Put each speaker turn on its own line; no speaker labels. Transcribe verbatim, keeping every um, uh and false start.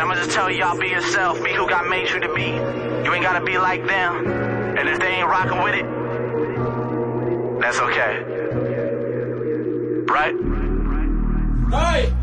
I'ma just tell y'all, be yourself, be who God made you to be. You ain't gotta be like them. And if they ain't rocking with it, that's okay. Right?
Right.